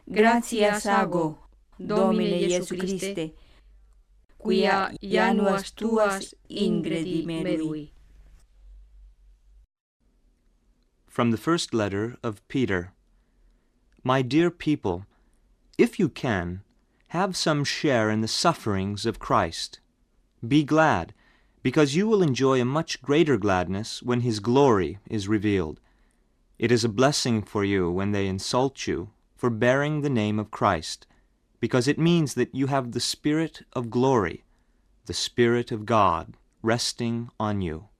gratias ago, Domine Iesu Christe, quia januas tuas ingredi merui. From the first letter of Peter. My dear people, if you can, have some share in the sufferings of Christ. Be glad, because you will enjoy a much greater gladness when His glory is revealed. It is a blessing for you when they insult you for bearing the name of Christ, because it means that you have the Spirit of glory, the Spirit of God, resting on you.